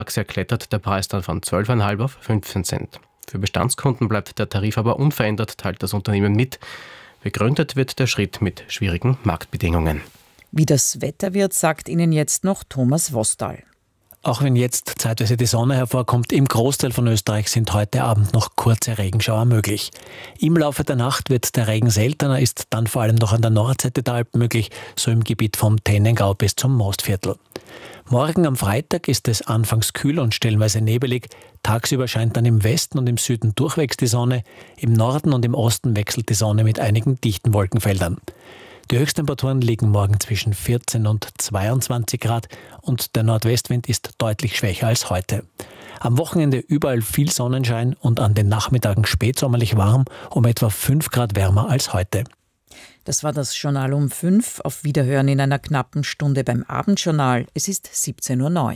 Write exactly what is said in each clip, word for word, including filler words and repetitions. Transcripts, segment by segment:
Tags erklettert der Preis dann von zwölf Komma fünf auf fünfzehn Cent. Für Bestandskunden bleibt der Tarif aber unverändert, teilt das Unternehmen mit. Begründet wird der Schritt mit schwierigen Marktbedingungen. Wie das Wetter wird, sagt Ihnen jetzt noch Thomas Wostal. Auch wenn jetzt zeitweise die Sonne hervorkommt, im Großteil von Österreich sind heute Abend noch kurze Regenschauer möglich. Im Laufe der Nacht wird der Regen seltener, ist dann vor allem noch an der Nordseite der Alpen möglich, so im Gebiet vom Tennengau bis zum Mostviertel. Morgen am Freitag ist es anfangs kühl und stellenweise nebelig. Tagsüber scheint dann im Westen und im Süden durchwegs die Sonne. Im Norden und im Osten wechselt die Sonne mit einigen dichten Wolkenfeldern. Die Höchsttemperaturen liegen morgen zwischen vierzehn und zweiundzwanzig Grad und der Nordwestwind ist deutlich schwächer als heute. Am Wochenende überall viel Sonnenschein und an den Nachmittagen spätsommerlich warm, um etwa fünf Grad wärmer als heute. Das war das Journal um fünf. Auf Wiederhören in einer knappen Stunde beim Abendjournal. Es ist siebzehn Uhr neun.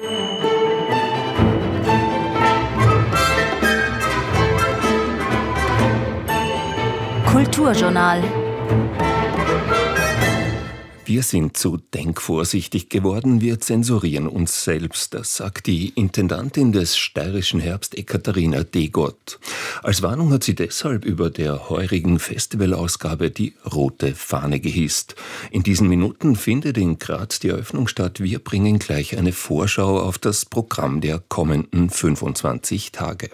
Kulturjournal. Wir sind zu denkvorsichtig geworden, wir zensurieren uns selbst, das sagt die Intendantin des Steirischen Herbst, Ekaterina Degott. Als Warnung hat sie deshalb über der heurigen Festivalausgabe die rote Fahne gehisst. In diesen Minuten findet in Graz die Eröffnung statt. Wir bringen gleich eine Vorschau auf das Programm der kommenden fünfundzwanzig Tage.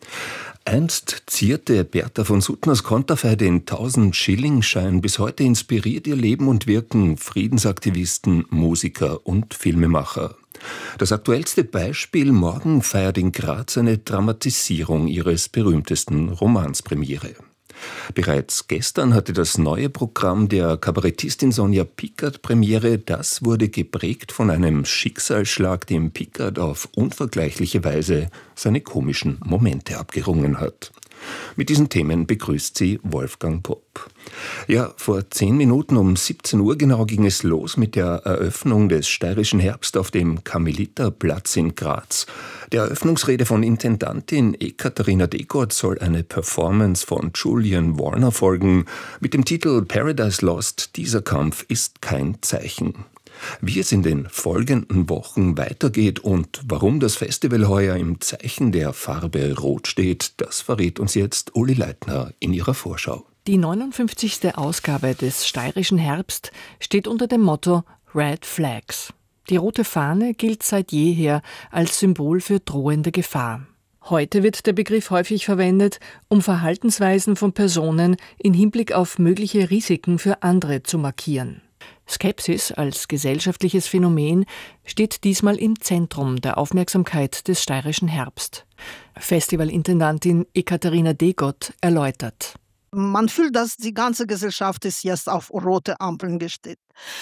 Einst zierte Bertha von Suttners Konterfei den tausend-Schilling-Schein. Bis heute inspiriert ihr Leben und Wirken Friedensaktivisten, Musiker und Filmemacher. Das aktuellste Beispiel: morgen feiert in Graz eine Dramatisierung ihres berühmtesten Romans Premiere. Bereits gestern hatte das neue Programm der Kabarettistin Sonja Pickard Premiere. Das wurde geprägt von einem Schicksalsschlag, dem Pickard auf unvergleichliche Weise seine komischen Momente abgerungen hat. Mit diesen Themen begrüßt sie Wolfgang Popp. Ja, vor zehn Minuten um siebzehn Uhr genau ging es los mit der Eröffnung des Steirischen Herbst auf dem Karmeliterplatz in Graz. Der Eröffnungsrede von Intendantin Ekaterina Degott soll eine Performance von Julian Warner folgen mit dem Titel Paradise Lost. Dieser Kampf ist kein Zeichen. Wie es in den folgenden Wochen weitergeht und warum das Festival heuer im Zeichen der Farbe Rot steht, das verrät uns jetzt Uli Leitner in ihrer Vorschau. Die neunundfünfzigste Ausgabe des Steirischen Herbst steht unter dem Motto Red Flags. Die rote Fahne gilt seit jeher als Symbol für drohende Gefahr. Heute wird der Begriff häufig verwendet, um Verhaltensweisen von Personen in Hinblick auf mögliche Risiken für andere zu markieren. Skepsis als gesellschaftliches Phänomen steht diesmal im Zentrum der Aufmerksamkeit des Steirischen Herbst. Festivalintendantin Ekaterina Degott erläutert. Man fühlt, dass die ganze Gesellschaft ist jetzt auf rote Ampeln gestellt.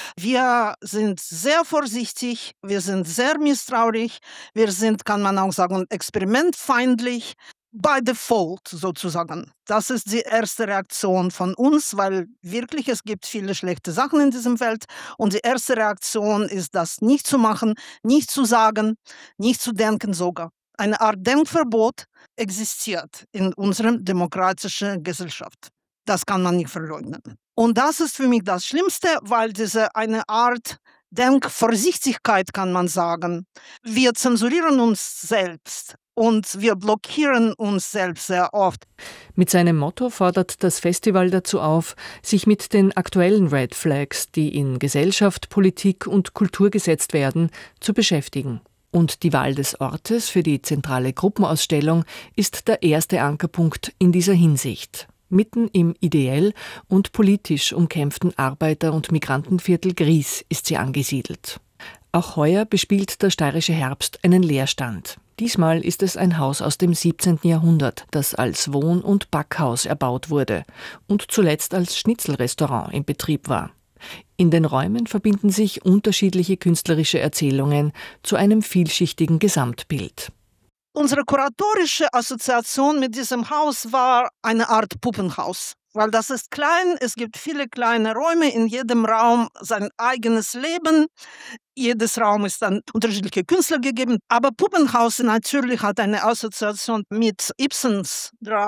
Wir sind sehr vorsichtig, wir sind sehr misstrauisch, wir sind, kann man auch sagen, experimentfeindlich. By default sozusagen. Das ist die erste Reaktion von uns, weil wirklich es gibt viele schlechte Sachen in diesem Feld. Und die erste Reaktion ist, das nicht zu machen, nicht zu sagen, nicht zu denken sogar. Eine Art Denkverbot existiert in unserer demokratischen Gesellschaft. Das kann man nicht verleugnen. Und das ist für mich das Schlimmste, weil diese eine Art Denkvorsichtigkeit, kann man sagen. Wir zensurieren uns selbst. Und wir blockieren uns selbst sehr oft. Mit seinem Motto fordert das Festival dazu auf, sich mit den aktuellen Red Flags, die in Gesellschaft, Politik und Kultur gesetzt werden, zu beschäftigen. Und die Wahl des Ortes für die zentrale Gruppenausstellung ist der erste Ankerpunkt in dieser Hinsicht. Mitten im ideell und politisch umkämpften Arbeiter- und Migrantenviertel Gries ist sie angesiedelt. Auch heuer bespielt der Steirische Herbst einen Leerstand. Diesmal ist es ein Haus aus dem siebzehnten Jahrhundert, das als Wohn- und Backhaus erbaut wurde und zuletzt als Schnitzelrestaurant in Betrieb war. In den Räumen verbinden sich unterschiedliche künstlerische Erzählungen zu einem vielschichtigen Gesamtbild. Unsere kuratorische Assoziation mit diesem Haus war eine Art Puppenhaus. Weil das ist klein, es gibt viele kleine Räume, in jedem Raum sein eigenes Leben. Jedes Raum ist an unterschiedliche Künstler gegeben. Aber Puppenhaus natürlich hat eine Assoziation mit Ibsens Drama.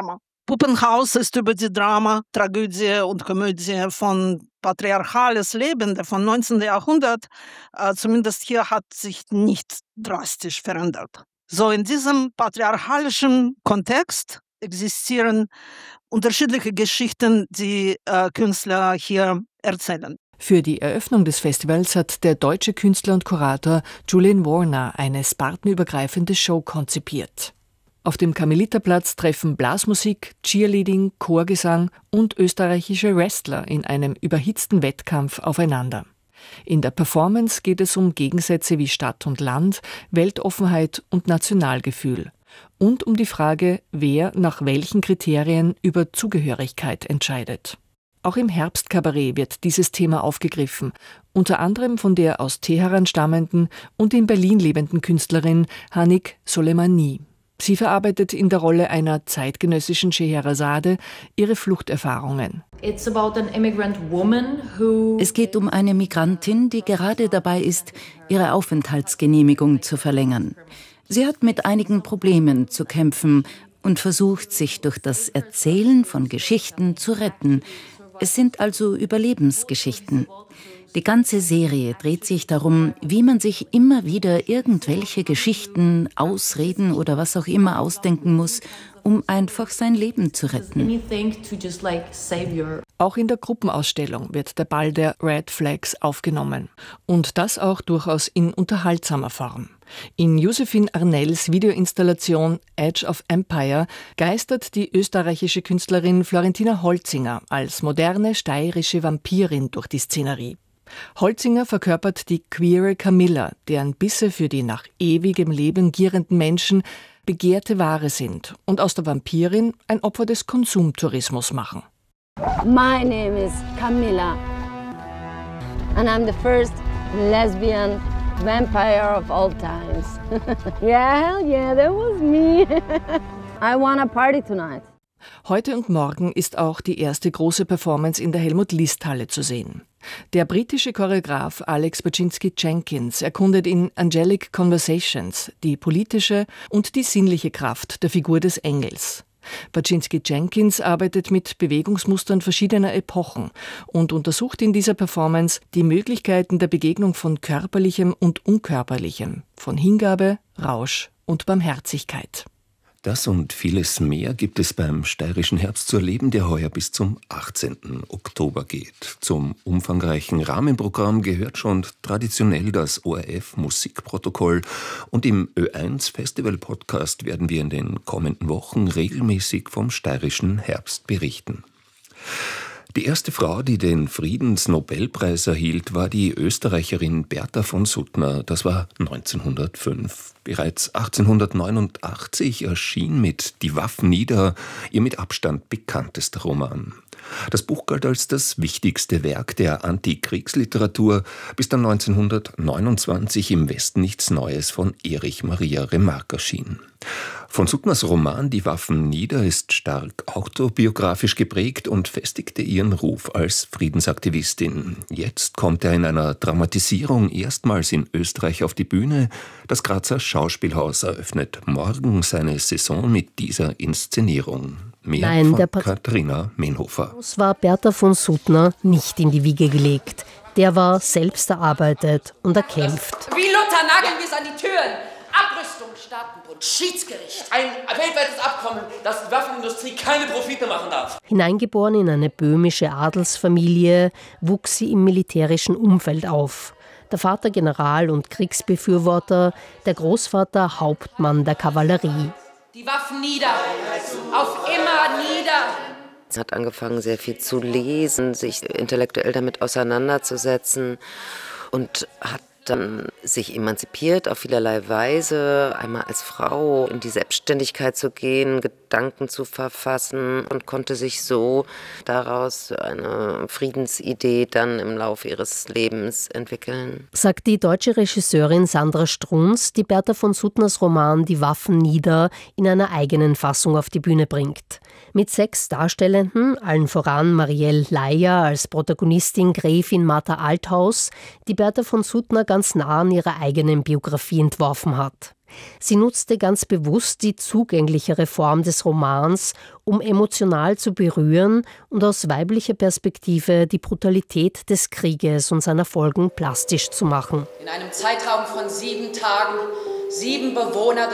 Puppenhaus ist über die Drama, Tragödie und Komödie von patriarchales Leben von neunzehnten Jahrhundert. Äh, zumindest hier hat sich nicht drastisch verändert. So in diesem patriarchalischen Kontext existieren unterschiedliche Geschichten, die äh, Künstler hier erzählen. Für die Eröffnung des Festivals hat der deutsche Künstler und Kurator Julian Warner eine spartenübergreifende Show konzipiert. Auf dem Karmeliterplatz treffen Blasmusik, Cheerleading, Chorgesang und österreichische Wrestler in einem überhitzten Wettkampf aufeinander. In der Performance geht es um Gegensätze wie Stadt und Land, Weltoffenheit und Nationalgefühl und um die Frage, wer nach welchen Kriterien über Zugehörigkeit entscheidet. Auch im Herbstkabarett wird dieses Thema aufgegriffen, unter anderem von der aus Teheran stammenden und in Berlin lebenden Künstlerin Hanik Soleimani. Sie verarbeitet in der Rolle einer zeitgenössischen Scheherazade ihre Fluchterfahrungen. Es geht um eine Migrantin, die gerade dabei ist, ihre Aufenthaltsgenehmigung zu verlängern. Sie hat mit einigen Problemen zu kämpfen und versucht, sich durch das Erzählen von Geschichten zu retten. Es sind also Überlebensgeschichten. Die ganze Serie dreht sich darum, wie man sich immer wieder irgendwelche Geschichten, Ausreden oder was auch immer ausdenken muss, um einfach sein Leben zu retten. Auch in der Gruppenausstellung wird der Ball der Red Flags aufgenommen. Und das auch durchaus in unterhaltsamer Form. In Josephine Arnells Videoinstallation Edge of Empire geistert die österreichische Künstlerin Florentina Holzinger als moderne steirische Vampirin durch die Szenerie. Holzinger verkörpert die queere Camilla, deren Bisse für die nach ewigem Leben gierenden Menschen begehrte Ware sind und aus der Vampirin ein Opfer des Konsumtourismus machen. My name is Camilla and I'm the first lesbian vampire of all times. Yeah, hell yeah, that was me. I wanna party tonight. Heute und morgen ist auch die erste große Performance in der Helmut-List-Halle zu sehen. Der britische Choreograf Alex Baczynski-Jenkins erkundet in Angelic Conversations die politische und die sinnliche Kraft der Figur des Engels. Baczynski-Jenkins arbeitet mit Bewegungsmustern verschiedener Epochen und untersucht in dieser Performance die Möglichkeiten der Begegnung von Körperlichem und Unkörperlichem, von Hingabe, Rausch und Barmherzigkeit. Das und vieles mehr gibt es beim Steirischen Herbst zu erleben, der heuer bis zum achtzehnten Oktober geht. Zum umfangreichen Rahmenprogramm gehört schon traditionell das O R F-Musikprotokoll und im Ö eins Festival-Podcast werden wir in den kommenden Wochen regelmäßig vom Steirischen Herbst berichten. Die erste Frau, die den Friedensnobelpreis erhielt, war die Österreicherin Bertha von Suttner. Das war neunzehnhundertfünf. Bereits achtzehnhundertneunundachtzig erschien mit Die Waffen nieder ihr mit Abstand bekanntester Roman. Das Buch galt als das wichtigste Werk der Antikriegsliteratur, bis dann neunzehnhundertneunundzwanzig im Westen nichts Neues von Erich Maria Remarque erschien. Von Suttners Roman Die Waffen nieder ist stark autobiografisch geprägt und festigte ihren Ruf als Friedensaktivistin. Jetzt kommt er in einer Dramatisierung erstmals in Österreich auf die Bühne. Das Grazer Schauspielhaus eröffnet morgen seine Saison mit dieser Inszenierung. Mehr Nein, von der Pat- Katharina Menhofer. Es war Bertha von Suttner nicht in die Wiege gelegt. Der war selbst erarbeitet und erkämpft. Wie Luther nageln wir es an die Türen. Abrüstung, Staatenbund, Schiedsgericht. Ein weltweites Abkommen, dass die Waffenindustrie keine Profite machen darf. Hineingeboren in eine böhmische Adelsfamilie, wuchs sie im militärischen Umfeld auf. Der Vater General und Kriegsbefürworter, der Großvater Hauptmann der Kavallerie. Die Waffen nieder, auf immer nieder. Sie hat angefangen, sehr viel zu lesen, sich intellektuell damit auseinanderzusetzen und hat dann sich emanzipiert auf vielerlei Weise, einmal als Frau in die Selbstständigkeit zu gehen, Gedanken zu verfassen und konnte sich so daraus eine Friedensidee dann im Laufe ihres Lebens entwickeln. Sagt die deutsche Regisseurin Sandra Strunz, die Bertha von Suttners Roman Die Waffen nieder in einer eigenen Fassung auf die Bühne bringt. Mit sechs Darstellenden, allen voran Marielle Leier als Protagonistin Gräfin Martha Althaus, die Bertha von Suttner ganz ganz nah an ihrer eigenen Biografie entworfen hat. Sie nutzte ganz bewusst die zugänglichere Form des Romans, um emotional zu berühren und aus weiblicher Perspektive die Brutalität des Krieges und seiner Folgen plastisch zu machen. In einem Zeitraum von sieben Tagen sieben Bewohner